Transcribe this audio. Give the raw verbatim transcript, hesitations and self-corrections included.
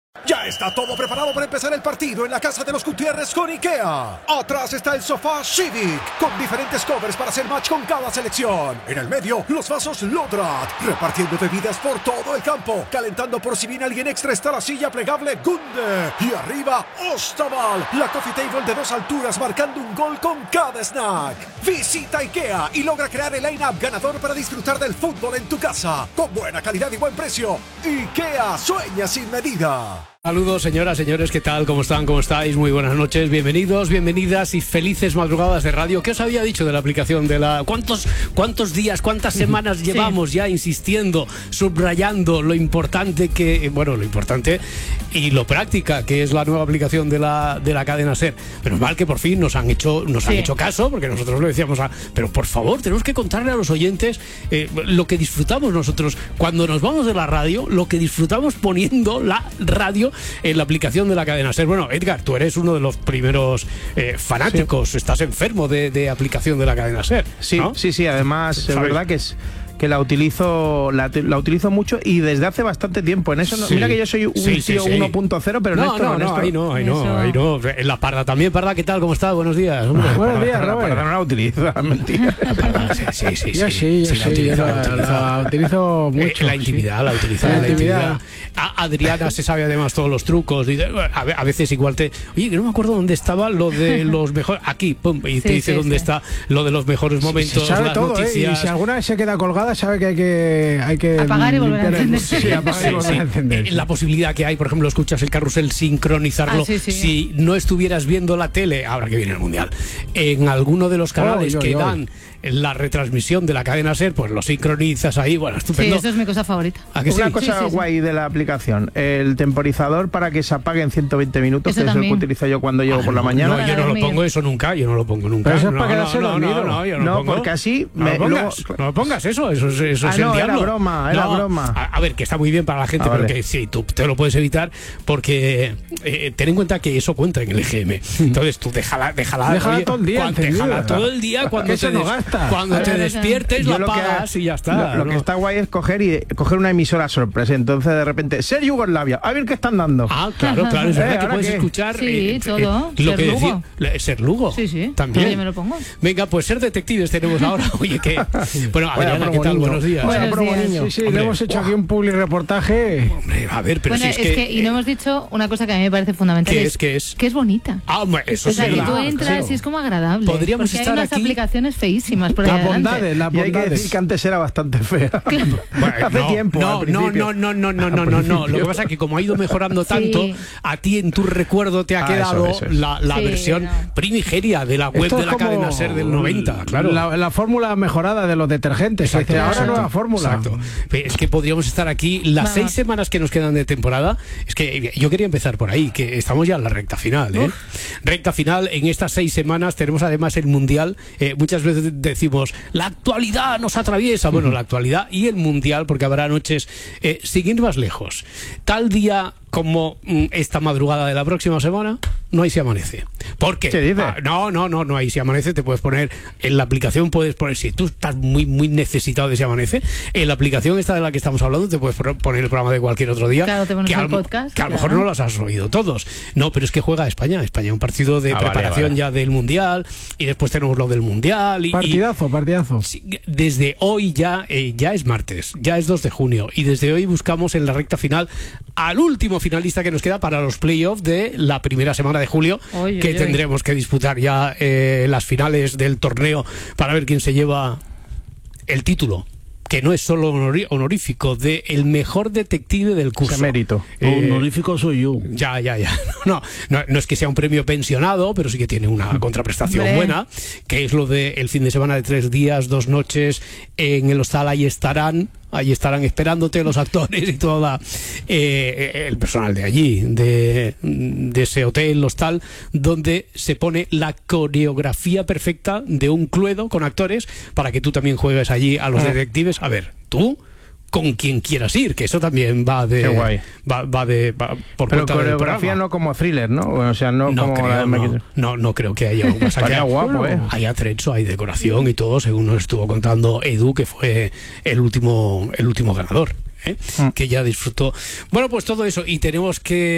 Ya está todo preparado para empezar el partido en la casa de los Gutiérrez con IKEA. Atrás está el sofá Civic, con diferentes covers para hacer match con cada selección. En el medio, los vasos Lodrat, repartiendo bebidas por todo el campo. Calentando por si viene alguien extra está la silla plegable Gunde. Y arriba, Ostaval, la coffee table de dos alturas marcando un gol con cada snack. Visita IKEA y logra crear el line-up ganador para disfrutar del fútbol en tu casa. Con buena calidad y buen precio. IKEA sueña sin medida. Saludos, señoras, señores, ¿qué tal? ¿Cómo están? ¿Cómo estáis? Muy buenas noches, bienvenidos, bienvenidas y felices madrugadas de radio. ¿Qué os había dicho de la aplicación de la... ¿Cuántos, cuántos días, cuántas semanas sí. llevamos ya insistiendo, subrayando lo importante que... Bueno, lo importante y lo práctica que es la nueva aplicación de la, de la cadena SER. Menos mal que por fin nos han hecho, nos sí. han hecho caso, porque nosotros lo decíamos a... Pero por favor, tenemos que contarle a los oyentes eh, lo que disfrutamos nosotros cuando nos vamos de la radio, lo que disfrutamos poniendo la radio en la aplicación de la cadena SER. Bueno, Edgar, tú eres uno de los primeros eh, fanáticos, sí. estás enfermo de, de aplicación de la cadena SER, sí, ¿no? sí, sí, además ¿sabes? Es verdad que es que la utilizo la, la utilizo mucho y desde hace bastante tiempo. En eso no, sí. Mira que yo soy un sí, tío sí, sí. uno punto cero, pero no, en esto no, en no, esto. ahí no, ahí no, ahí no. En la Parda también. Parda, ¿qué tal? ¿Cómo estás? Buenos días, hombre. Buenos días, Robert. La Parda no la utilizo, mentira. La Parda, sí, sí, sí. Yo sí, yo sí, la utilizo, la, la, la utilizo mucho. Eh, la intimidad, sí. la utilizo la, la intimidad. intimidad. A Adriana se sabe además todos los trucos. Y a, a veces igual te... Oye, que no me acuerdo dónde estaba lo de los mejores... Aquí, pum, y sí, te dice sí, dónde sí. está lo de los mejores momentos, sí, sabe las todo, noticias. ¿eh? Y si alguna vez se queda colgada, sabe que hay que... Hay que apagar y volver a encender. Sí, apagar y volver a encender. Eh, la posibilidad que hay, por ejemplo, escuchas el carrusel, sincronizarlo. Ah, sí, sí. Si no estuvieras viendo la tele, ahora que viene el Mundial, en alguno de los canales oh, yo, que yo. dan la retransmisión de la cadena SER, pues lo sincronizas ahí, bueno, estupendo. Sí, eso es mi cosa favorita. ¿A que Una sí? cosa sí, sí, guay sí. de la aplicación, el temporizador para que se apague en ciento veinte minutos, eso que también. es el que utilizo yo cuando llego ah, por la no, mañana. No, yo no lo pongo eso nunca, yo no lo pongo nunca. Pero eso es no, para quedarse no, dormido. No, no, yo no, no lo pongo. porque así... No me, lo pongas, luego... no lo pongas eso, eso es, eso ah, es el no, diablo. era broma, era no, broma. A, a ver, que está muy bien para la gente, ah, pero vale. que sí, tú te lo puedes evitar porque eh, ten en cuenta que eso cuenta en el E G M. Entonces tú déjala, déjala, déjala oye, todo el día, cuando, déjala todo el día cuando te, no des, cuando te despiertes yo la lo que apagas y ya está. Lo, lo ¿no? que está guay es coger y coger una emisora sorpresa. Entonces de repente, Ser Yugoslavia, a ver qué están dando. Ah, claro, claro, es verdad eh, que puedes qué? escuchar sí, eh, todo. Eh, lo Ser que Lugo. decía, Ser Lugo. Sí, sí. También. Yo me lo pongo. Venga, pues Ser detectives tenemos ahora. Oye, que bueno, Adriana, ¿qué tal? Niño. Buenos días. Buenos Bueno, días. niño. Sí, sí, Hombre, le hemos hecho wow. aquí un public reportaje. Hombre, a ver, pero bueno, si es es, que, que y no hemos dicho una cosa que a mí me parece fundamental. ¿Qué es? ¿Qué es? Que es bonita. Ah, hombre, eso O sea, sí. que tú Claro, entras claro. y es como agradable. Podríamos porque estar hay unas aquí- aplicaciones feísimas por ahí Las adelante. bondades, las Y hay que decir bondades. que antes era bastante fea. Bueno, Hace no, tiempo. No, al no, principio. no, no, no, no, Al no, no, no. Lo principio. que pasa es que como ha ido mejorando tanto, Sí. a ti en tu recuerdo te ha Ah, quedado eso, eso es. la, la Sí, versión no. primigeria de la web Esto de es la como cadena SER del noventa, claro. La, la fórmula mejorada de los detergentes. Exacto, Dice, ahora exacto, nueva fórmula. Exacto. Es que podríamos estar aquí las Vamos. seis semanas que nos quedan de temporada. Es que yo quería empezar por ahí, que estamos ya en la recta final, ¿eh? Recta final, en estas seis semanas tenemos además el Mundial. Eh, muchas veces decimos, la actualidad nos atraviesa. Bueno, la actualidad y el Mundial, porque habrá noches, eh, sin ir más lejos. Tal día como mm, esta madrugada de la próxima semana, no hay Si Amanece. ¿Por qué? ¿Qué dices? Ah, no, no, no, no hay Si Amanece. Te puedes poner en la aplicación, puedes poner, si tú estás muy, muy necesitado de Si Amanece, en la aplicación esta de la que estamos hablando, te puedes poner el programa de cualquier otro día. Claro, te pones que el al- podcast, Que a lo claro. mejor no los has oído todos. No, pero es que juega España. España, un partido de Ah, vale, preparación vale. ya del Mundial, y después tenemos lo del Mundial. Y, y- Partidazo, partidazo. Sí, desde hoy ya, eh, ya es martes, ya es dos de junio, y desde hoy buscamos en la recta final al último finalista que nos queda para los playoffs de la primera semana de julio, Oy, que oy, oy. tendremos que disputar ya eh, las finales del torneo para ver quién se lleva el título, que no es solo honori- honorífico, de el mejor detective del curso. Ese mérito. Eh, Honorífico soy yo. ya, ya, ya. No, no, no es que sea un premio pensionado, pero sí que tiene una contraprestación Hombre. buena, que es lo de el fin de semana de tres días, dos noches en el hostal. Ahí estarán, ahí estarán esperándote los actores y toda eh, el personal de allí, de, de ese hotel, hostal, donde se pone la coreografía perfecta de un cluedo con actores para que tú también juegues allí a los detectives. A ver, tú con quien quieras ir, que eso también va de Qué guay. va, va de va por Pero cuenta del coreografía programa. no como thriller, ¿no? O sea, no, No como la creo, de no, no, no creo que haya un Estaría guapo, ¿eh? Hay atrecho, hay decoración y todo, según nos estuvo contando Edu, que fue el último el último ganador, ¿eh? Mm. Que ya disfrutó. Bueno, pues todo eso, y tenemos que